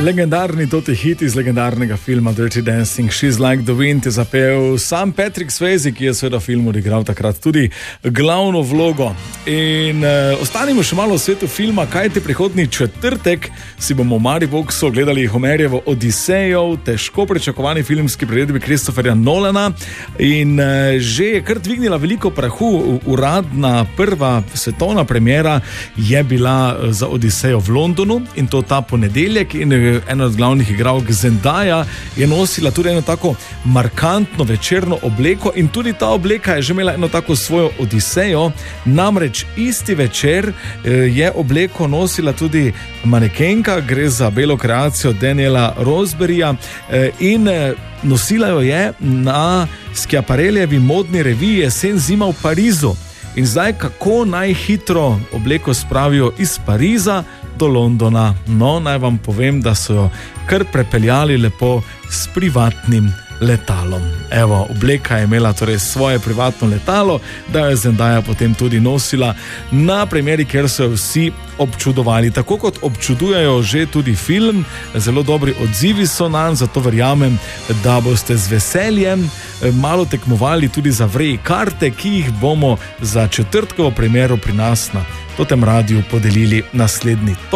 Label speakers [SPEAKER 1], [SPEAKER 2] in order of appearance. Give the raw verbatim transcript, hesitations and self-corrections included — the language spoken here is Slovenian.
[SPEAKER 1] Legendarni toti hit iz legendarnega filma Dirty Dancing, She's Like the Wind je zapel sam Patrick Swayze, ki je seveda v filmu odigral takrat tudi glavno vlogo. In uh, ostanimo še malo v svetu filma, kajti prihodnji četrtek si bomo v Mariboxu gledali Homerjevo Odisejo, težko pričakovani filmski priredbi Christopherja Nolana in uh, že je kar dvignila veliko prahu. Uradna prva svetovna premiera je bila za Odisejo v Londonu in to ta ponedeljek in ena od glavnih igralk Zendaya je nosila tudi eno tako markantno večerno obleko in tudi ta obleka je že imela eno tako svojo Odisejo, namreč isti večer je obleko nosila tudi manekenka, gre za belo kreacijo Daniela Roseberryja in nosila jo je na Schiaparellijevi modni reviji Jesen zima v Parizu. In zdaj, kako najhitro obleko spravijo iz Pariza do Londona? No, naj vam povem, da so jo kar prepeljali lepo s privatnim letalom. Evo, obleka je imela torej svoje privatno letalo, da je Zendaya potem tudi nosila na premieri, kjer so jo vsi občudovali. Tako kot občudujejo že tudi film, zelo dobri odzivi so nanj, zato verjamem, da boste z veseljem malo tekmovali tudi za Vrij karte, ki jih bomo za četrtkovo premiero pri nas na Totem Radiu podelili naslednji